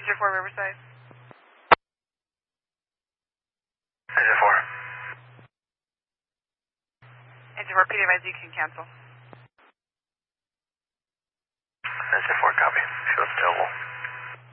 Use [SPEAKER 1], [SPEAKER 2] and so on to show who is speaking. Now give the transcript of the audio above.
[SPEAKER 1] Exit 4 Riverside.
[SPEAKER 2] Exit 4.
[SPEAKER 1] Exit 4 PDMIZ can cancel.
[SPEAKER 2] Exit 4, copy. Show available.